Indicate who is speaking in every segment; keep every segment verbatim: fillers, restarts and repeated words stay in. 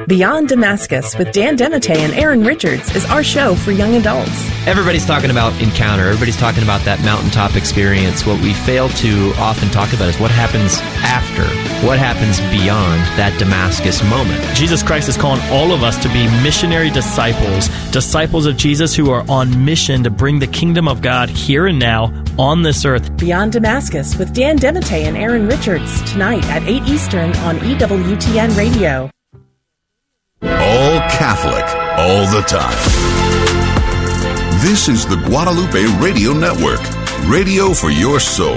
Speaker 1: Beyond Damascus with Dan Demite and Aaron Richards is our show for young adults.
Speaker 2: Everybody's talking about encounter. Everybody's talking about that mountaintop experience. What we fail to often talk about is what happens after. What happens beyond that Damascus moment.
Speaker 3: Jesus Christ is calling all of us to be missionary disciples, disciples of Jesus who are on mission to bring the kingdom of God here and now on this earth.
Speaker 1: Beyond Damascus with Dan Demite and Aaron Richards tonight at eight Eastern on E W T N Radio.
Speaker 4: All Catholic, all the time. This is the Guadalupe Radio Network, radio for your soul.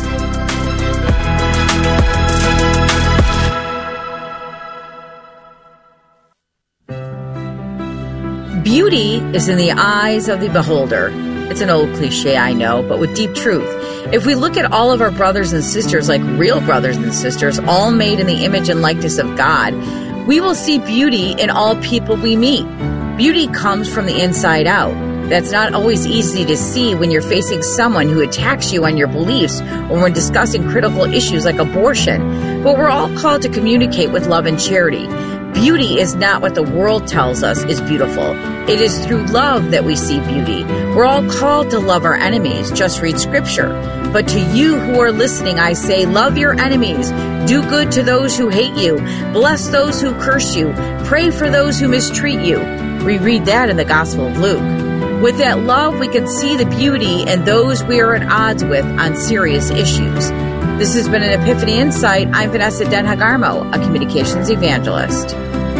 Speaker 5: Beauty is in the eyes of the beholder. It's an old cliche, I know, but with deep truth. If we look at all of our brothers and sisters like real brothers and sisters, all made in the image and likeness of God, we will see beauty in all people we meet. Beauty comes from the inside out. That's not always easy to see when you're facing someone who attacks you on your beliefs or when discussing critical issues like abortion. But we're all called to communicate with love and charity. Beauty is not what the world tells us is beautiful. It is through love that we see beauty. We're all called to love our enemies. Just read Scripture. But to you who are listening, I say, love your enemies. Do good to those who hate you. Bless those who curse you. Pray for those who mistreat you. We read that in the Gospel of Luke. With that love, we can see the beauty in those we are at odds with on serious issues. This has been an Epiphany Insight. I'm Vanessa Den Hagarmo, a communications evangelist.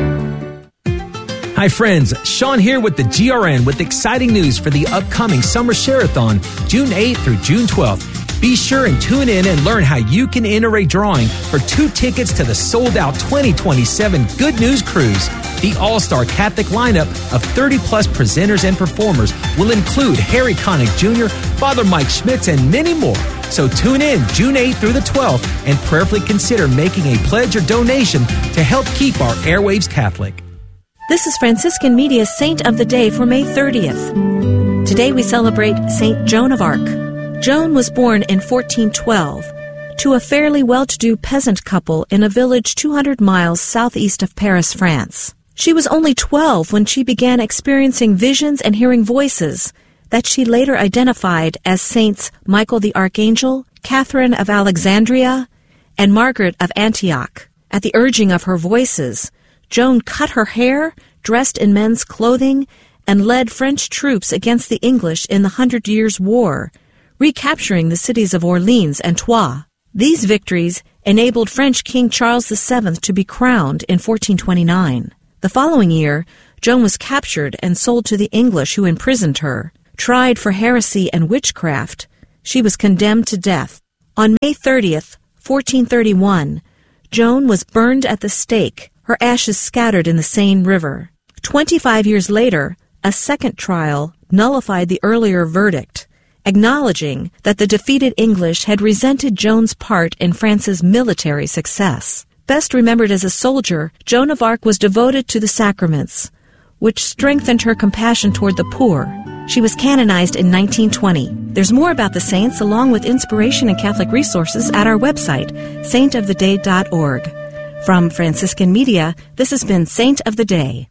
Speaker 6: Hi friends, Sean here with the G R N with exciting news for the upcoming Summer Share-a-thon, June eighth through June twelfth. Be sure and tune in and learn how you can enter a drawing for two tickets to the sold-out twenty twenty-seven Good News Cruise. The all-star Catholic lineup of thirty plus presenters and performers will include Harry Connick Junior, Father Mike Schmitz, and many more. So tune in June eighth through the twelfth and prayerfully consider making a pledge or donation to help keep our airwaves Catholic.
Speaker 7: This is Franciscan Media's Saint of the Day for May thirtieth. Today we celebrate Saint Joan of Arc. Joan was born in fourteen twelve to a fairly well-to-do peasant couple in a village two hundred miles southeast of Paris, France. She was only twelve when she began experiencing visions and hearing voices that she later identified as Saints Michael the Archangel, Catherine of Alexandria, and Margaret of Antioch. At the urging of her voices, Joan cut her hair, dressed in men's clothing, and led French troops against the English in the Hundred Years' War, recapturing the cities of Orleans and Troyes. These victories enabled French King Charles the Seventh to be crowned in fourteen twenty-nine. The following year, Joan was captured and sold to the English, who imprisoned her. Tried for heresy and witchcraft, she was condemned to death. On May thirtieth, fourteen thirty-one, Joan was burned at the stake, her ashes scattered in the Seine River. Twenty-five years later, a second trial nullified the earlier verdict, acknowledging that the defeated English had resented Joan's part in France's military success. Best remembered as a soldier, Joan of Arc was devoted to the sacraments, which strengthened her compassion toward the poor. She was canonized in nineteen twenty. There's more about the saints, along with inspiration and Catholic resources, at our website, saint of the day dot org. From Franciscan Media, this has been Saint of the Day.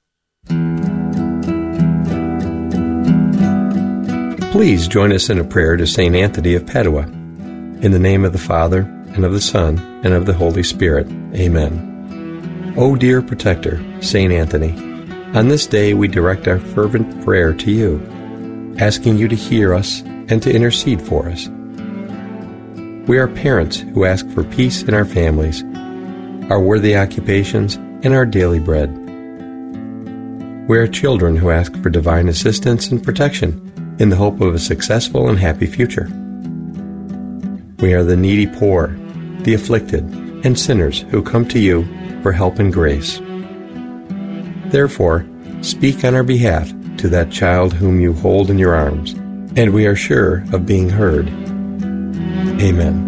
Speaker 8: Please join us in a prayer to Saint Anthony of Padua. In the name of the Father, and of the Son, and of the Holy Spirit. Amen. O dear protector, Saint Anthony, on this day we direct our fervent prayer to you, asking you to hear us and to intercede for us. We are parents who ask for peace in our families, our worthy occupations, and our daily bread. We are children who ask for divine assistance and protection in the hope of a successful and happy future. We are the needy poor, the afflicted, and sinners who come to you for help and grace. Therefore, speak on our behalf to that child whom you hold in your arms, and we are sure of being heard. Amen.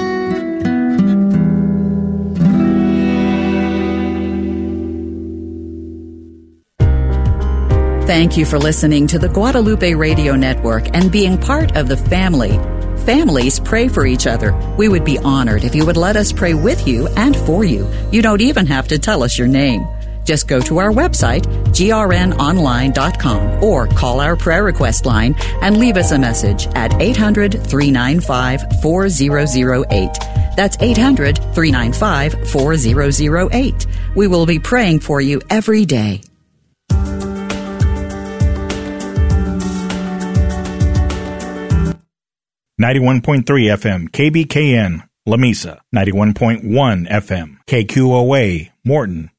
Speaker 9: Thank you for listening to the Guadalupe Radio Network and being part of the family. Families pray for each other. We would be honored if you would let us pray with you and for you. You don't even have to tell us your name. Just go to our website, g r n online dot com, or call our prayer request line and leave us a message at eight hundred, three nine five, four zero zero eight. That's eight hundred, three nine five, four zero zero eight. We will be praying for you every day.
Speaker 10: ninety-one point three F M, K B K N, Lamesa. ninety-one point one F M, K Q O A, Morton.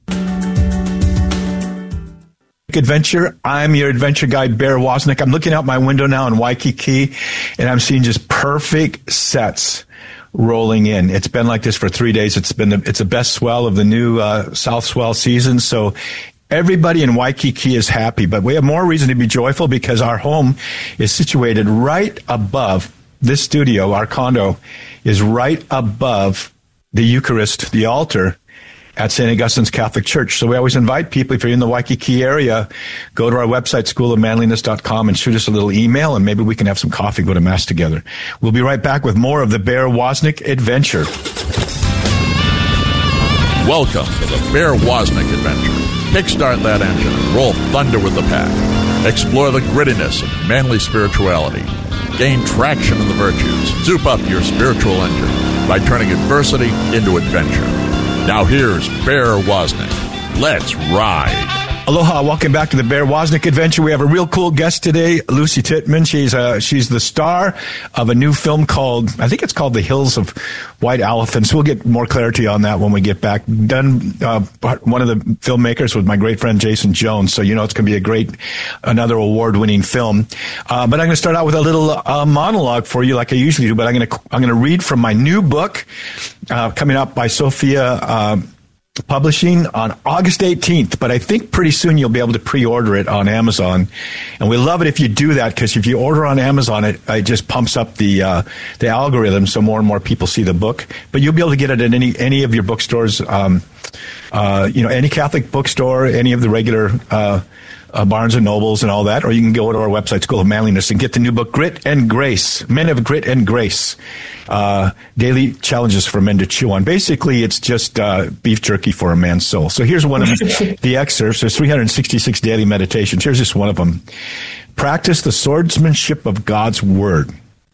Speaker 11: Adventure. I'm your adventure guide, Bear Wozniak. I'm looking out my window now in Waikiki, and I'm seeing just perfect sets rolling in. It's been like this for three days. It's been the, it's the best swell of the new uh, South Swell season. So everybody in Waikiki is happy, but we have more reason to be joyful because our home is situated right above this studio. Our condo is right above the Eucharist, the altar at Saint Augustine's Catholic Church. So we always invite people, if you're in the Waikiki area, go to our website, school of manliness dot com, and shoot us a little email, and maybe we can have some coffee, go to Mass together. We'll be right back with more of the Bear Wozniak Adventure.
Speaker 12: Welcome to the Bear Wozniak Adventure. Kickstart that engine and roll thunder with the pack. Explore the grittiness of manly spirituality. Gain traction in the virtues. Soup up your spiritual engine by turning adversity into adventure. Now here's Bear Wozniak. Let's ride.
Speaker 11: Aloha, welcome back to the Bear Wozniak Adventure. We have a real cool guest today, Lucy Tittman. She's uh, she's the star of a new film called, I think it's called The Hills of White Elephants. We'll get more clarity on that when we get back. Done, uh, one of the filmmakers with my great friend Jason Jones, so you know it's going to be a great, another award-winning film. Uh, but I'm going to start out with a little uh, monologue for you, like I usually do. But I'm going to I'm going to read from my new book uh, coming out by Sophia Uh, Publishing on August eighteenth, but I think pretty soon you'll be able to pre-order it on Amazon, and we love it if you do that, because if you order on Amazon, it, it just pumps up the uh, the algorithm, so more and more people see the book. But you'll be able to get it at any any of your bookstores, um, uh, you know, any Catholic bookstore, any of the regular uh, uh, Barnes and Nobles and all that, or you can go to our website, School of Manliness, and get the new book, Grit and Grace, Men of Grit and Grace. Uh, daily challenges for men to chew on. Basically, it's just uh, beef jerky for a man's soul. So here's one of the excerpts. There's three hundred sixty-six daily meditations. Here's just one of them. Practice the swordsmanship of God's Word.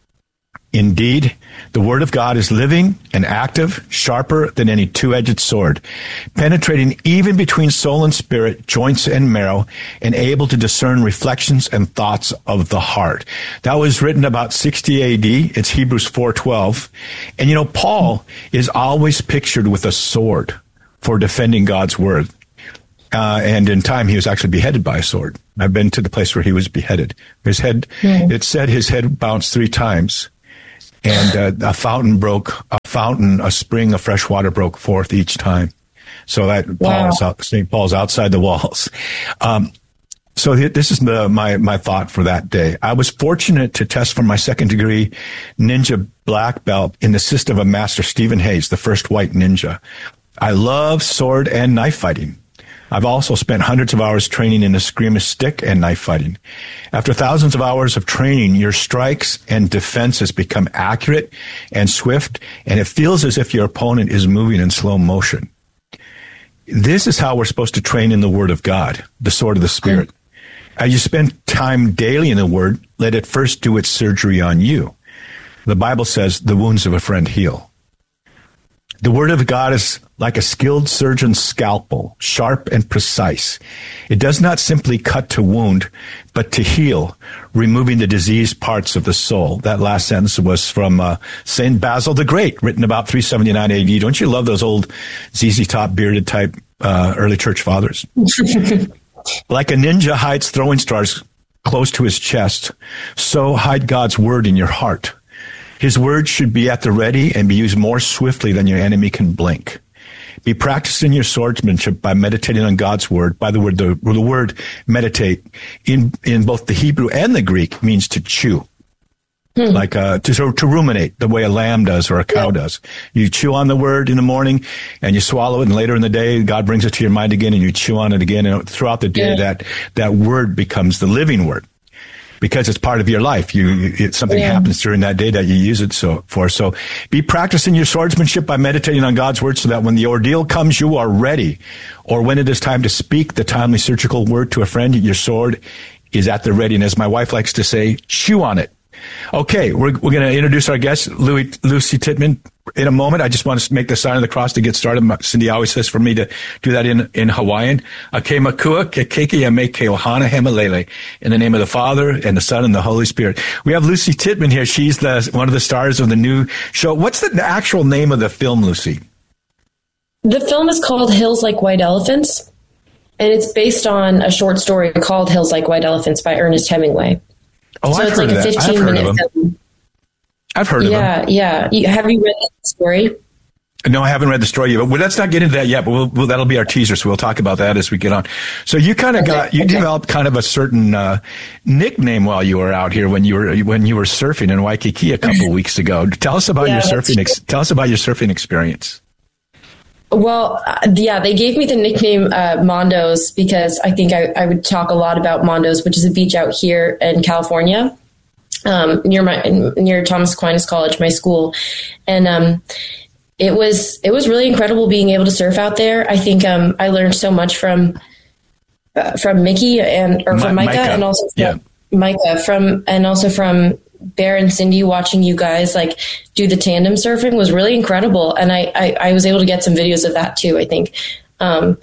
Speaker 11: Indeed, the Word of God is living and active, sharper than any two-edged sword, penetrating even between soul and spirit, joints and marrow, and able to discern reflections and thoughts of the heart. That was written about sixty A D. It's Hebrews four twelve. And you know, Paul is always pictured with a sword for defending God's Word. Uh, and in time, he was actually beheaded by a sword. I've been to the place where he was beheaded. His head, mm. it said his head bounced three times. And uh, a fountain broke, a fountain, a spring of fresh water broke forth each time. So that wow. Paul's out, Saint Paul's outside the walls. Um, so th- this is the, my, my thought for that day. I was fortunate to test for my second degree ninja black belt in the system of Master Stephen Hayes, the first white ninja. I love sword and knife fighting. I've also spent hundreds of hours training in eskrima stick and knife fighting. After thousands of hours of training, your strikes and defenses become accurate and swift, and it feels as if your opponent is moving in slow motion. This is how we're supposed to train in the Word of God, the sword of the Spirit. As you spend time daily in the Word, let it first do its surgery on you. The Bible says the wounds of a friend heal. The Word of God is like a skilled surgeon's scalpel, sharp and precise. It does not simply cut to wound, but to heal, removing the diseased parts of the soul. That last sentence was from uh, Saint Basil the Great, written about three seventy-nine A D. Don't you love those old Z Z Top, bearded type uh, early church fathers? Like a ninja hides throwing stars close to his chest, so hide God's Word in your heart. His word should be at the ready and be used more swiftly than your enemy can blink. Be practicing your swordsmanship by meditating on God's word. By the word, the, the word meditate in, in both the Hebrew and the Greek means to chew. Hmm. Like, uh, to, to ruminate the way a lamb does or a cow yeah. does. You chew on the word in the morning and you swallow it, and later in the day, God brings it to your mind again and you chew on it again. And throughout the day, yeah. that, that word becomes the living word. because it's part of your life. You, you it, something yeah. happens during that day that you use it so for. So be practicing your swordsmanship by meditating on God's word so that when the ordeal comes, you are ready. Or when it is time to speak the timely surgical word to a friend, your sword is at the ready. And as my wife likes to say, chew on it. Okay, we're we're going to introduce our guest, Louis, Lucy Tittman, in a moment. I just want to make the sign of the cross to get started. Cindy always says for me to do that in, in Hawaiian. Ake makua, ke keiki ame ke ohana hemalele. In the name of the Father, and the Son, and the Holy Spirit. We have Lucy Tittman here. She's the one of the stars of the new show. What's the actual name of the film, Lucy?
Speaker 13: The film is called Hills Like White Elephants, and it's based on a short story called Hills Like White Elephants by Ernest Hemingway.
Speaker 11: Oh,
Speaker 13: so
Speaker 11: I've
Speaker 13: it's
Speaker 11: heard
Speaker 13: like
Speaker 11: of
Speaker 13: a
Speaker 11: that. I've
Speaker 13: fifteen
Speaker 11: heard
Speaker 13: minute
Speaker 11: of them.
Speaker 13: film.
Speaker 11: I've heard
Speaker 13: yeah,
Speaker 11: of them.
Speaker 13: Yeah, yeah. Have you read the story?
Speaker 11: No, I haven't read the story yet, but well, let's not get into that yet, but we'll, we'll, that'll be our teaser, so we'll talk about that as we get on. So you kind of okay, got, you okay. developed kind of a certain uh, nickname while you were out here when you were when you were surfing in Waikiki a couple weeks ago. Tell us about yeah, your surfing. Ex- tell us about your surfing experience.
Speaker 13: Well, uh, yeah, they gave me the nickname uh, Mondos because I think I, I would talk a lot about Mondos, which is a beach out here in California, um, near my near Thomas Aquinas College, my school, and um, it was it was really incredible being able to surf out there. I think um, I learned so much from uh, from Mickey and or from
Speaker 11: Ma-
Speaker 13: Micah,
Speaker 11: Micah,
Speaker 13: and also from
Speaker 11: yeah.
Speaker 13: Micah from and also from Bear and Cindy. Watching you guys like do the tandem surfing was really incredible, and I, I, I was able to get some videos of that too, I think. Um,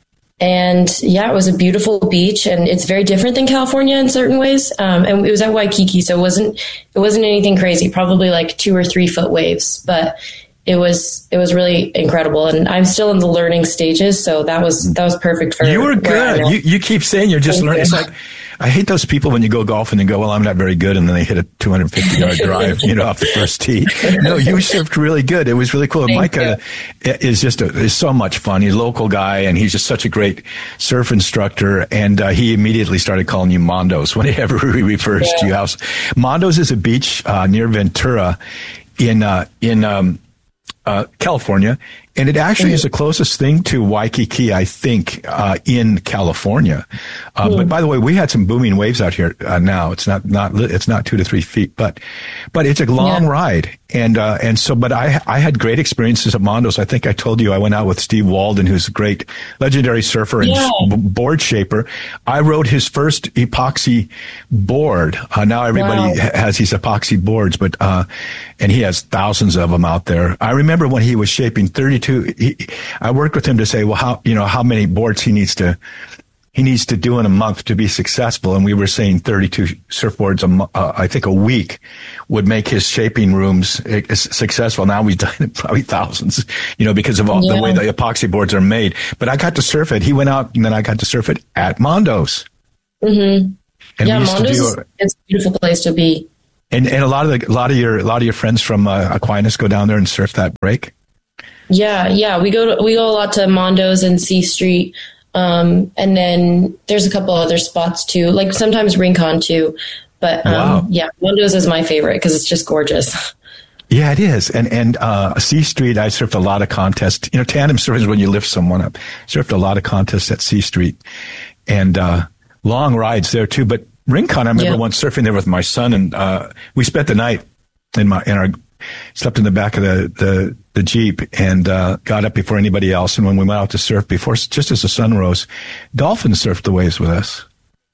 Speaker 13: and yeah, it was a beautiful beach, and it's very different than California in certain ways. Um, and it was at Waikiki, so it wasn't it wasn't anything crazy. Probably like two or three foot waves, but it was it was really incredible. And I'm still in the learning stages, so that was that was perfect for
Speaker 11: you were good. You you keep saying you're just Thank learning. You. It's like. I hate those people when you go golfing and go, well, I'm not very good. And then they hit a two hundred fifty yard drive, you know, off the first tee. No, you surfed really good. It was really cool.
Speaker 13: Thank
Speaker 11: Micah you. is just a, is so much fun. He's a local guy and he's just such a great surf instructor. And uh, he immediately started calling you Mondos whenever he refers yeah. to you. House. Mondos is a beach uh, near Ventura in, uh, in, um, uh, California. And it actually is the closest thing to Waikiki, I think, uh, in California. Uh, mm. But by the way, we had some booming waves out here uh, now. It's not, not, it's not two to three feet, but, but it's a long yeah. ride. And, uh, and so, but I, I had great experiences at Mondos. I think I told you I went out with Steve Walden, who's a great legendary surfer and yeah. board shaper. I rode his first epoxy board. Uh, now everybody wow. has these epoxy boards, but, uh, and he has thousands of them out there. I remember when he was shaping thirty-two, he, I worked with him to say, well, how, you know, how many boards he needs to, he needs to do in a month to be successful. And we were saying thirty-two surfboards, a mo- uh, I think a week would make his shaping rooms uh, successful. Now we've done probably thousands, you know, because of all yeah. the way the epoxy boards are made. But I got to surf it. He went out and then I got to surf it at Mondos.
Speaker 13: Mm-hmm.
Speaker 11: And
Speaker 13: yeah,
Speaker 11: we used
Speaker 13: Mondos
Speaker 11: to do
Speaker 13: is it's a beautiful place to be.
Speaker 11: And, and a lot of the, a lot of your, a lot of your friends from uh, Aquinas go down there and surf that break.
Speaker 13: Yeah. Yeah. We go to, we go a lot to Mondos and C Street. Um, and then there's a couple other spots too, like sometimes Rincon too, but, um, wow. yeah, Mondos is my favorite because it's just gorgeous.
Speaker 11: Yeah, it is. And, and, uh, C Street, I surfed a lot of contests, you know, tandem surfing is when you lift someone up. Surfed a lot of contests at C Street and, uh, long rides there too. But Rincon, I remember yeah. once surfing there with my son and, uh, we spent the night in my, in our, slept in the back of the, the, the Jeep and, uh, got up before anybody else. And when we went out to surf before, just as the sun rose, dolphins surfed the waves with us.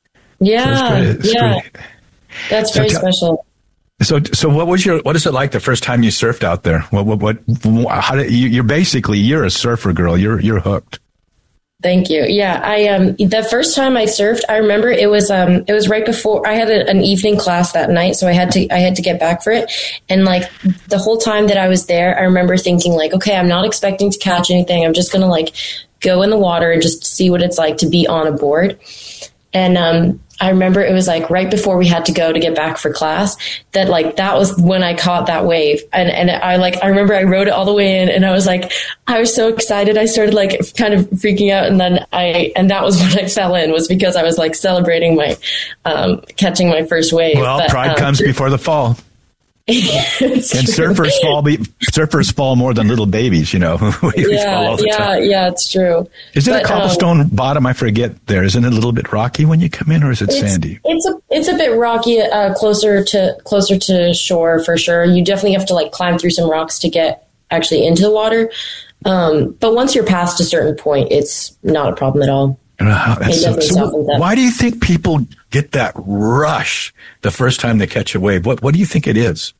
Speaker 13: Yeah. So yeah. Great. That's very so t- special.
Speaker 11: So, so what was your, what is it like the first time you surfed out there? What, what, what, how did you, you're basically, you're a surfer girl. You're, you're hooked.
Speaker 13: Thank you. Yeah, I um the first time I surfed, I remember it was um it was right before I had a, an evening class that night, so I had to I had to get back for it. And like the whole time that I was there, I remember thinking like, okay, I'm not expecting to catch anything. I'm just gonna like go in the water and just see what it's like to be on a board. And um I remember it was like right before we had to go to get back for class that like that was when I caught that wave. And and I like I remember I rode it all the way in and I was like I was so excited. I started like kind of freaking out and then I and that was when I fell in was because I was like celebrating my um catching my first wave.
Speaker 11: Well,
Speaker 13: but,
Speaker 11: pride
Speaker 13: um,
Speaker 11: comes before the fall. and surfers fall, be, surfers fall more than little babies, you know. we
Speaker 13: yeah,
Speaker 11: fall all the
Speaker 13: yeah,
Speaker 11: time.
Speaker 13: yeah, it's true.
Speaker 11: Is it
Speaker 13: but,
Speaker 11: a cobblestone um, bottom? I forget there. Isn't it a little bit rocky when you come in, or is it
Speaker 13: it's,
Speaker 11: sandy?
Speaker 13: It's a, it's a bit rocky, uh, closer to, closer to shore for sure. You definitely have to like climb through some rocks to get actually into the water. Um, but once you're past a certain point, it's not a problem at all.
Speaker 11: Uh, that's so, so why do you think people get that rush the first time they catch a wave? What What do you think it is?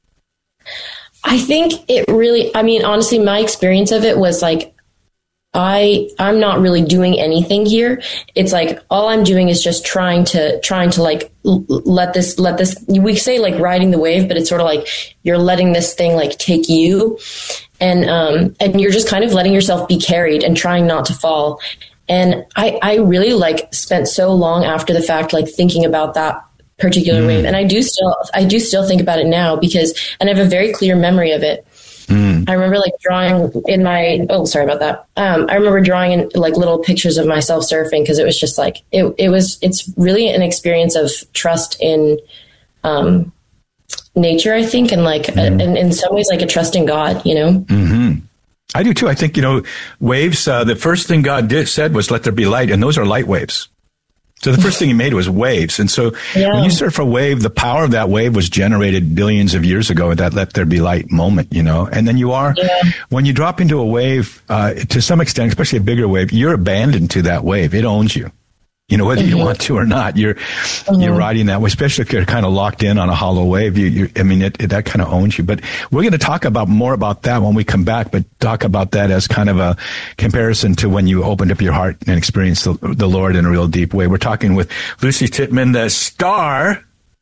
Speaker 13: I think it really, I mean, honestly, my experience of it was like, I, I'm not really doing anything here. It's like, all I'm doing is just trying to, trying to like, l- let this, let this, we say like riding the wave, but it's sort of like you're letting this thing like take you. And, um, and you're just kind of letting yourself be carried and trying not to fall. And I, I really like spent so long after the fact, like thinking about that particular mm. wave. And I do still, I do still think about it now because, and I have a very clear memory of it. Mm. I remember like drawing in my, oh, sorry about that. Um, I remember drawing in like little pictures of myself surfing because it was just like, it, it was, it's really an experience of trust in, um, nature, I think. And like, mm. a, and in some ways, like a trust in God, you know?
Speaker 11: Mm-hmm. I do too. I think, you know, waves, uh, the first thing God did, said was, let there be light. And those are light waves. So the first thing he made was waves. And so yeah. when you surf a wave, the power of that wave was generated billions of years ago, that let there be light moment, you know. And then you are, yeah. when you drop into a wave, uh, to some extent, especially a bigger wave, you're abandoned to that wave. It owns you. You know, whether mm-hmm. you want to or not, you're mm-hmm. you're riding that way, especially if you're kind of locked in on a hollow wave. You, you I mean, it, it, that kind of owns you. But we're going to talk about more about that when we come back, but talk about that as kind of a comparison to when you opened up your heart and experienced the, the Lord in a real deep way. We're talking with Lucy Tittman, the star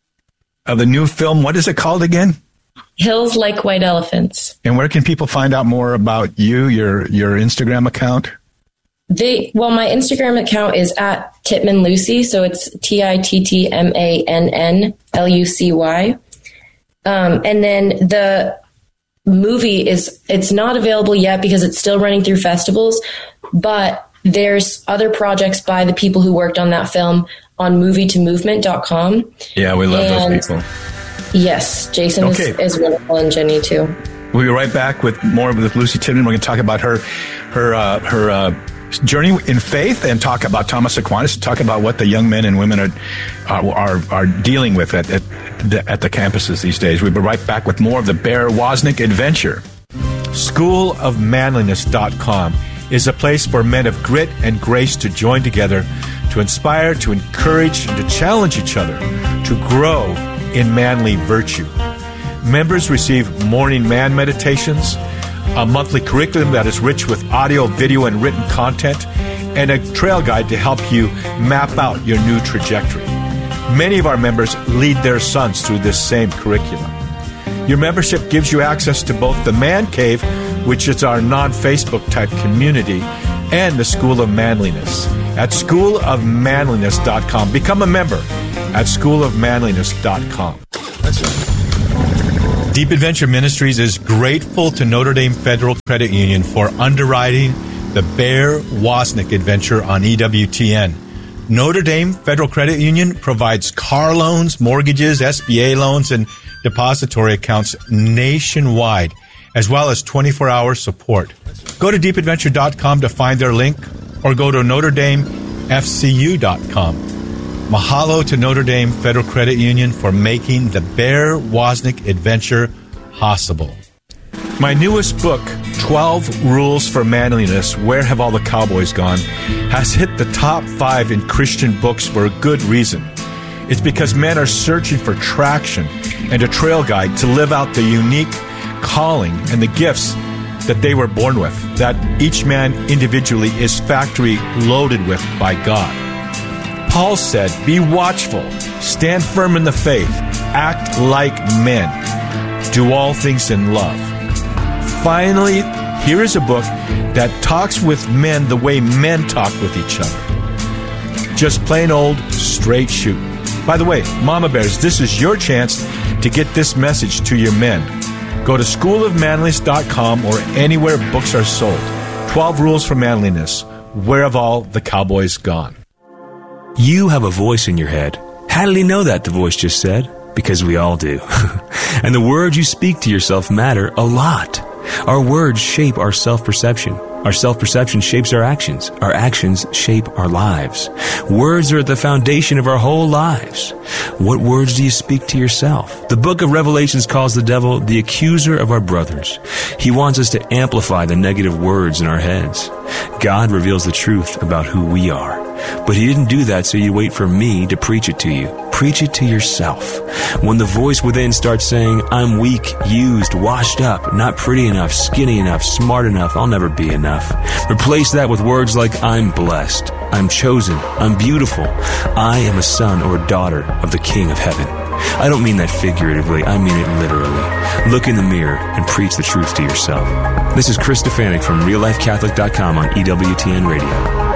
Speaker 11: of the new film. What is it called again?
Speaker 13: Hills Like White Elephants.
Speaker 11: And where can people find out more about you, your your Instagram account?
Speaker 13: They, well, my Instagram account is at Tittman Lucy, so it's T I T T M A N N L U C Y. Um, and then the movie is, it's not available yet because it's still running through festivals, but there's other projects by the people who worked on that film on movie to movement dot com.
Speaker 11: Yeah, we love and those people.
Speaker 13: Yes, Jason okay. is, is wonderful, and Jenny too.
Speaker 11: We'll be right back with more with Lucy Tittman. We're going to talk about her, her, uh, her, uh, journey in faith and talk about Thomas Aquinas, talk about what the young men and women are are are, are dealing with at, at, at the campuses these days. We'll be right back with more of the Bear Wozniak adventure. school of manliness dot com is a place for men of grit and grace to join together, to inspire, to encourage, and to challenge each other to grow in manly virtue. Members receive morning man meditations, a monthly curriculum that is rich with audio, video, and written content, and a trail guide to help you map out your new trajectory. Many of our members lead their sons through this same curriculum. Your membership gives you access to both the Man Cave, which is our non-Facebook type community, and the School of Manliness at school of manliness dot com. Become a member at school of manliness dot com. That's right. Deep Adventure Ministries is grateful to Notre Dame Federal Credit Union for underwriting the Bear Wozniak adventure on E W T N. Notre Dame Federal Credit Union provides car loans, mortgages, S B A loans, and depository accounts nationwide, as well as twenty-four hour support. Go to deep adventure dot com to find their link, or go to notre dame f c u dot com. Mahalo to Notre Dame Federal Credit Union for making the Bear Wozniak adventure possible. My newest book, twelve Rules for Manliness, Where Have All the Cowboys Gone?, has hit the top five in Christian books for a good reason. It's because men are searching for traction and a trail guide to live out the unique calling and the gifts that they were born with, that each man individually is factory loaded with by God. Paul said, be watchful, stand firm in the faith, act like men, do all things in love. Finally, here is a book that talks with men the way men talk with each other. Just plain old straight shoot. By the way, Mama Bears, this is your chance to get this message to your men. Go to school of manliness dot com or anywhere books are sold. twelve Rules for Manliness. Where have all the cowboys gone?
Speaker 14: You have a voice in your head. How did he know that, the voice just said? Because we all do. And the words you speak to yourself matter a lot. Our words shape our self-perception. Our self-perception shapes our actions. Our actions shape our lives. Words are at the foundation of our whole lives. What words do you speak to yourself? The book of Revelations calls the devil the accuser of our brothers. He wants us to amplify the negative words in our heads. God reveals the truth about who we are. But he didn't do that so you wait for me to preach it to you. Preach it to yourself. When the voice within starts saying, I'm weak, used, washed up, not pretty enough, skinny enough, smart enough, I'll never be enough. Replace that with words like, I'm blessed, I'm chosen, I'm beautiful, I am a son or a daughter of the King of Heaven. I don't mean that figuratively, I mean it literally. Look in the mirror and preach the truth to yourself. This is Chris Stefanik from real life catholic dot com on E W T N Radio.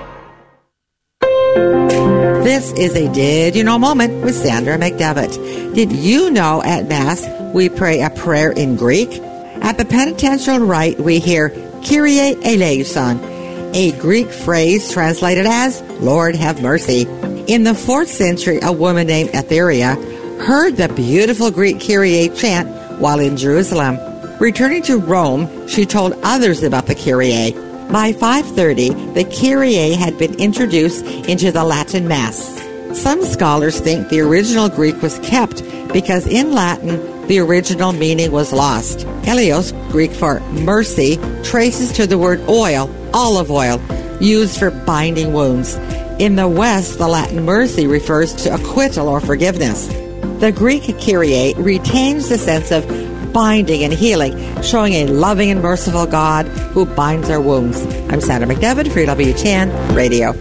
Speaker 15: This is a Did You Know moment with Sandra McDevitt. Did you know at Mass we pray a prayer in Greek? At the penitential rite we hear Kyrie eleison, a Greek phrase translated as Lord have mercy. In the fourth century, a woman named Etheria heard the beautiful Greek Kyrie chant while in Jerusalem. Returning to Rome, she told others about the Kyrie. By five thirty, the Kyrie had been introduced into the Latin Mass. Some scholars think the original Greek was kept because in Latin, the original meaning was lost. Helios, Greek for mercy, traces to the word oil, olive oil, used for binding wounds. In the West, the Latin mercy refers to acquittal or forgiveness. The Greek Kyrie retains the sense of binding and healing, showing a loving and merciful God who binds our wounds. I'm Sandra McDevitt for E W T N Radio.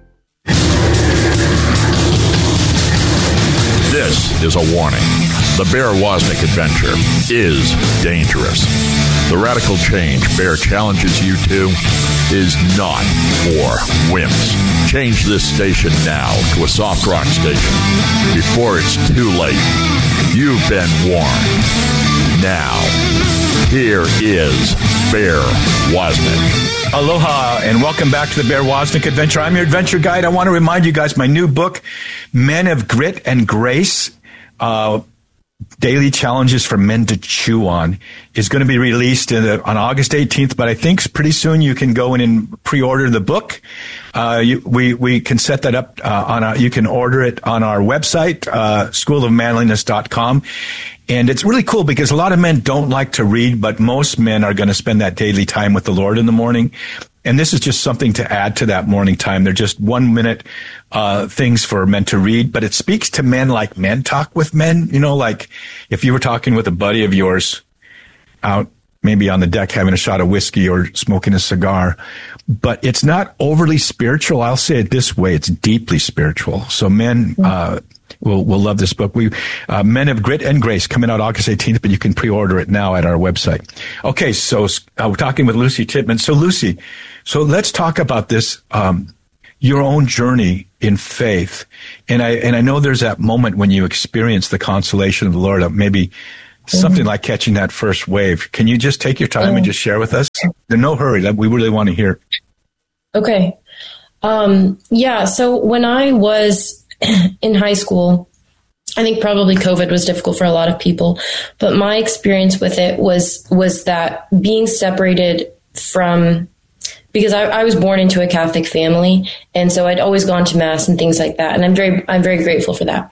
Speaker 12: This is a warning. The Bear Wozniak adventure is dangerous. The radical change Bear challenges you to is not for wimps. Change this station now to a soft rock station before it's too late. You've been warned. Now, here is Bear Wozniak.
Speaker 11: Aloha, and welcome back to the Bear Wozniak Adventure. I'm your adventure guide. I want to remind you guys my new book, Men of Grit and Grace, uh, Daily Challenges for Men to Chew On, is going to be released in the, on August eighteenth, but I think pretty soon you can go in and pre-order the book. Uh, you, we, we can set that up uh, on a, you can order it on our website, uh, school of manliness dot com. And it's really cool because a lot of men don't like to read, but most men are going to spend that daily time with the Lord in the morning. And this is just something to add to that morning time. They're just one minute uh things for men to read, but it speaks to men like men talk with men. You know, like if you were talking with a buddy of yours out maybe on the deck having a shot of whiskey or smoking a cigar, but it's not overly spiritual. I'll say it this way. It's deeply spiritual. So men, uh, We'll, we'll love this book. We, uh, Men of Grit and Grace, coming out August eighteenth, but you can pre-order it now at our website. Okay, so uh, we're talking with Lucy Tittman. So Lucy, so let's talk about this, um, your own journey in faith. And I, and I know there's that moment when you experience the consolation of the Lord, maybe mm-hmm. something like catching that first wave. Can you just take your time mm-hmm. and just share with us? There's no hurry. We really want to hear.
Speaker 13: Okay. Um, yeah. So when I was in high school, I think probably COVID was difficult for a lot of people, but my experience with it was, was that being separated from, because I, I was born into a Catholic family. And so I'd always gone to Mass and things like that. And I'm very, I'm very grateful for that.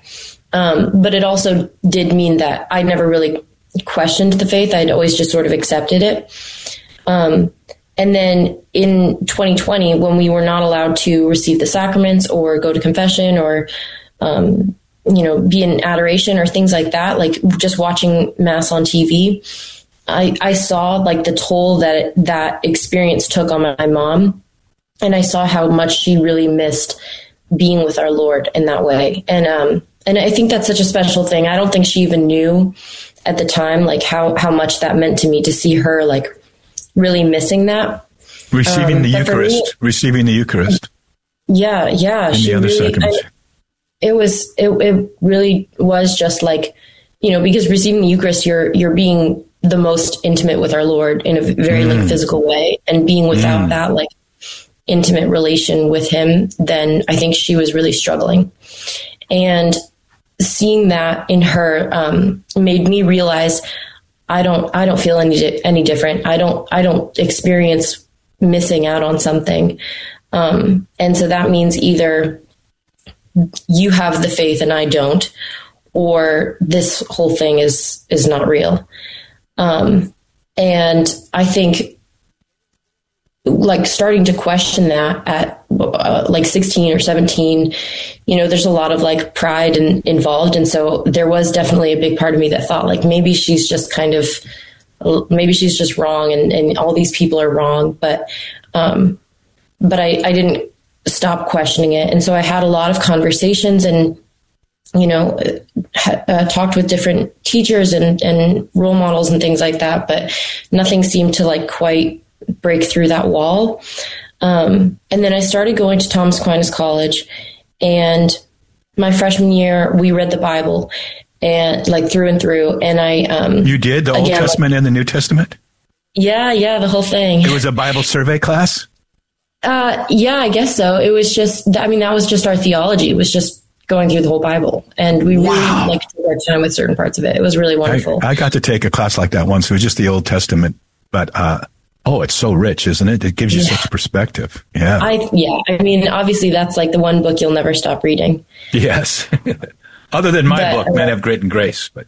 Speaker 13: Um, but it also did mean that I never really questioned the faith. I'd always just sort of accepted it. Um, And then in twenty twenty, when we were not allowed to receive the sacraments or go to confession or, um, you know, be in adoration or things like that, like just watching Mass on T V, I, I saw like the toll that it, that experience took on my, my mom. And I saw how much she really missed being with our Lord in that way. And, um, and I think that's such a special thing. I don't think she even knew at the time, like how, how much that meant to me to see her like really missing that.
Speaker 11: Receiving um, the Eucharist, me, receiving the Eucharist.
Speaker 13: Yeah. Yeah.
Speaker 11: And
Speaker 13: she
Speaker 11: the other
Speaker 13: really,
Speaker 11: sacraments.
Speaker 13: I, it was, it, it really was just like, you know, because receiving the Eucharist, you're, you're being the most intimate with our Lord in a very mm. like physical way, and being without mm. that like intimate relation with him, then I think she was really struggling. And seeing that in her um, made me realize I don't I don't feel any any different. I don't I don't experience missing out on something. Um, and so that means either you have the faith and I don't, or this whole thing is is not real. Um, and I think like starting to question that at uh, like sixteen or seventeen, you know, there's a lot of like pride in, involved. And so there was definitely a big part of me that thought like, maybe she's just kind of, maybe she's just wrong and, and all these people are wrong. But, um, but I, I didn't stop questioning it. And so I had a lot of conversations and, you know, uh, talked with different teachers and, and role models and things like that, but nothing seemed to like quite break through that wall. Um, and then I started going to Thomas Aquinas College, and my freshman year, we read the Bible and like through and through. And I, um,
Speaker 11: you did the Old again, Testament and the New Testament?
Speaker 13: Yeah. Yeah. The whole thing.
Speaker 11: It was a Bible survey class?
Speaker 13: Uh, yeah, I guess so. It was just, I mean, that was just our theology. It was just going through the whole Bible, and we really wow. like took our time with certain parts of it. It was really wonderful.
Speaker 11: I, I got to take a class like that once. It was just the Old Testament, but, uh, oh, it's so rich, isn't it? It gives you yeah. such perspective. Yeah.
Speaker 13: I, yeah. I mean, obviously that's like the one book you'll never stop reading.
Speaker 11: Yes. Other than my but, book, Men Have Grit and Grace. But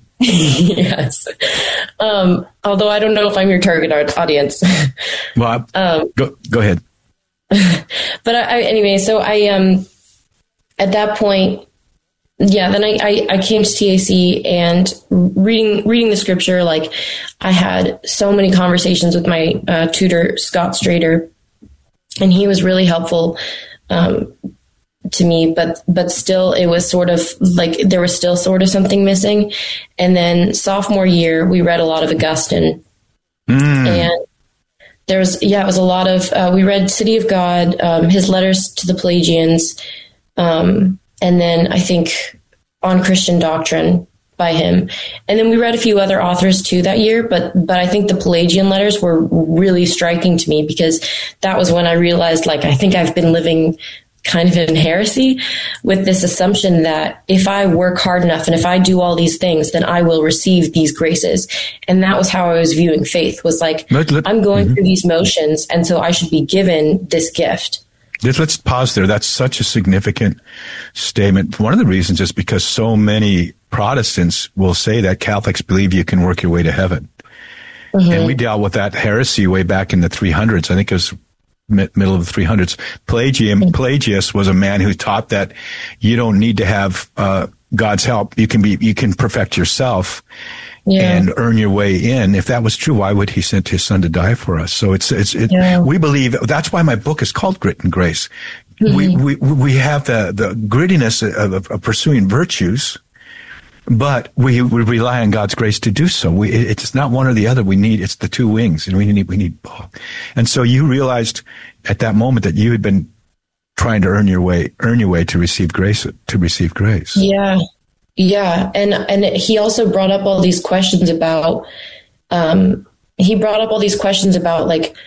Speaker 13: yes. Um, although I don't know if I'm your target audience.
Speaker 11: Well, um, go, go ahead.
Speaker 13: But I, I, anyway, so I, um, at that point, yeah, then I, I, I came to T A C, and reading reading the scripture, like I had so many conversations with my uh, tutor, Scott Strader, and he was really helpful um, to me, but but still it was sort of like there was still sort of something missing. And then sophomore year, we read a lot of Augustine, mm. and there was, yeah, it was a lot of, uh, we read City of God, um, his letters to the Pelagians, um, and then I think On Christian Doctrine by him. And then we read a few other authors too that year, but but I think the Pelagian letters were really striking to me, because that was when I realized, like, I think I've been living kind of in heresy with this assumption that if I work hard enough and if I do all these things, then I will receive these graces. And that was how I was viewing faith, was like, let, let, I'm going mm-hmm. through these motions, and so I should be given this gift.
Speaker 11: Let's pause there. That's such a significant statement. One of the reasons is because so many Protestants will say that Catholics believe you can work your way to heaven. Mm-hmm. And we dealt with that heresy way back in the three hundreds. I think it was mid- middle of the three hundreds. Pelagian, mm-hmm. Pelagius was a man who taught that you don't need to have uh, God's help. You can be, you can perfect yourself. Yeah. And earn your way in. If that was true, why would he send his son to die for us? So it's, it's, it, yeah. we believe, that's why my book is called Grit and Grace. Mm-hmm. We, we, we have the, the grittiness of, of, of pursuing virtues, but we, we rely on God's grace to do so. We, it's not one or the other. We need, it's the two wings, and we need, we need both. And so you realized at that moment that you had been trying to earn your way, earn your way to receive grace, to receive grace.
Speaker 13: Yeah. Yeah. And, and he also brought up all these questions about, um, he brought up all these questions about, like,